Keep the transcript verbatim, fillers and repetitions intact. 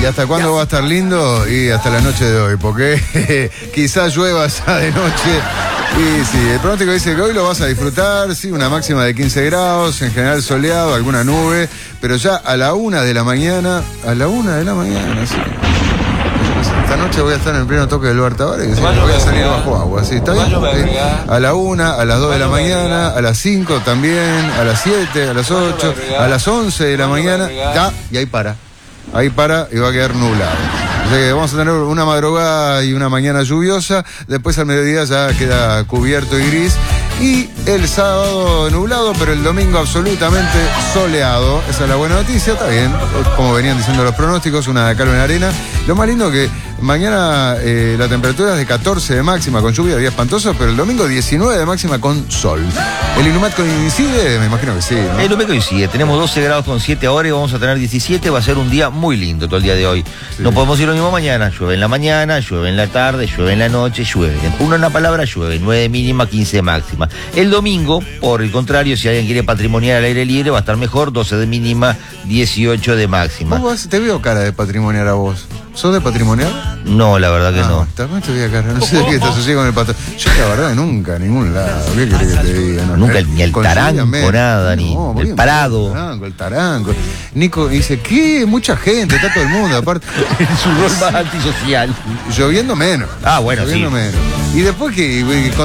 hasta cuándo va a estar lindo? Y hasta la noche de hoy, porque quizás llueva ya de noche. Y sí, el pronóstico dice que hoy lo vas a disfrutar, sí, una máxima de quince grados, en general soleado, alguna nube, pero ya a la una de la mañana, a la una de la mañana, sí. Esta noche voy a estar en el pleno toque del Bar Tavares, que sí, voy a salir bajo agua, ¿sí? ¿Está bien? ¿Sí? A la una, a las dos de la mañana, a las cinco también, a las siete, a las ocho, a las once de la mañana, ya, y ahí para. Ahí para y va a quedar nublado. O sea que vamos a tener una madrugada y una mañana lluviosa, después al mediodía ya queda cubierto y gris. Y el sábado nublado, pero el domingo absolutamente soleado. Esa es la buena noticia, está bien. Como venían diciendo los pronósticos, una de calor en arena. Lo más lindo que mañana eh, la temperatura es de catorce de máxima con lluvia, día espantoso, pero el domingo diecinueve de máxima con sol. ¿El Inumat coincide? Me imagino que sí, ¿no? El Inumat coincide. Tenemos doce grados con siete ahora y vamos a tener diecisiete. Va a ser un día muy lindo todo el día de hoy. Sí. No podemos ir lo mismo mañana. Llueve en la mañana, llueve en la tarde, llueve en la noche, llueve. Uno en la palabra, llueve. nueve mínima, quince máxima. El domingo, por el contrario, si alguien quiere patrimoniar al aire libre, va a estar mejor, doce de mínima, dieciocho de máxima. ¿Vos te veo cara de patrimoniar a vos? ¿Sos de patrimoniar? No, la verdad que ah, no. También te voy a cara, no sé de qué te asocié con el patrón. Yo la verdad nunca, a ningún lado. ¿Qué querés que te diga? No, nunca, ni el taranco, nada, ni no, el parado. El taranco, el taranco. Nico dice, ¿qué? Mucha gente, está todo el mundo, aparte. Su rol más antisocial. Lloviendo menos. Ah, bueno, lloviendo sí. menos. Y después que...